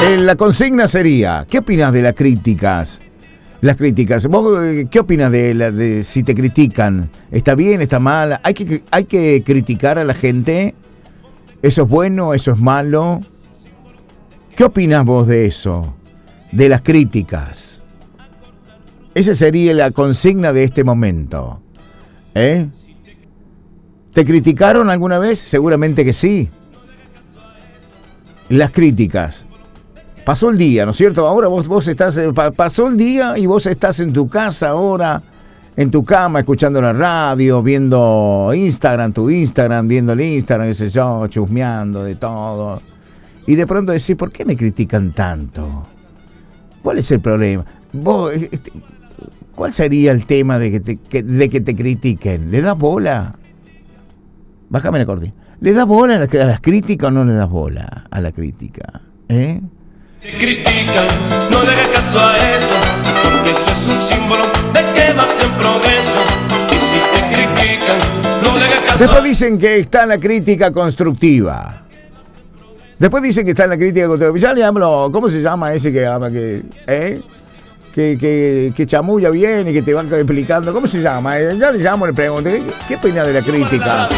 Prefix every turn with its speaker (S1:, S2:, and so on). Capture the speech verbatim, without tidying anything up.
S1: Eh, la consigna sería, ¿qué opinas de las críticas? Las críticas. ¿Vos qué opinas de, la, de si te critican? ¿Está bien? ¿Está mal? ¿Hay que, hay que criticar a la gente? ¿Eso es bueno? ¿Eso es malo? ¿Qué opinas vos de eso? De las críticas. Esa sería la consigna de este momento. ¿Eh? ¿Te criticaron alguna vez? Seguramente que sí. Las críticas. Pasó el día, ¿no es cierto? Ahora vos, vos estás, pasó el día y vos estás en tu casa ahora, en tu cama, escuchando la radio, viendo Instagram, tu Instagram, viendo el Instagram, qué sé yo, chusmeando de todo. Y de pronto decís, ¿por qué me critican tanto? ¿Cuál es el problema? Vos, este, ¿cuál sería el tema de que te, que, de que te critiquen? ¿Le das bola? Bájame la cortina. ¿Le das bola a las, a las críticas o no le das bola a la crítica? ¿Eh?
S2: Te critican, no le hagas caso a eso, porque eso es un símbolo de que vas en progreso. Y si te critican, no le hagas caso.
S1: Después dicen que está la crítica constructiva. Después dicen que está la crítica constructiva. Ya le hablo, ¿cómo se llama ese que habla que, eh? que, que, que chamulla bien y que te van explicando? ¿Cómo se llama? Ya le llamo, le pregunto, ¿qué, qué opina de la crítica?